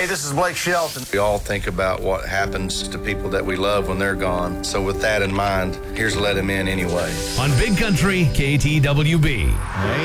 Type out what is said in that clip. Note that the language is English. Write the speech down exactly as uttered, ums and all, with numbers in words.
Hey, this is Blake Shelton. We all think about what happens to people that we love when they're gone. So with that in mind, here's Let Him In Anyway. On Big Country K T W B.